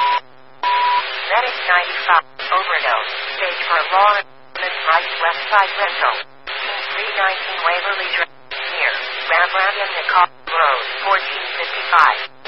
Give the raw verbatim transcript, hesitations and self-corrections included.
Medic ninety-five, overdose, stage for law enforcement, right west side rental. Team three nineteen Waverly Drive, near Ram Ram in Nicole Road, fourteen fifty-five.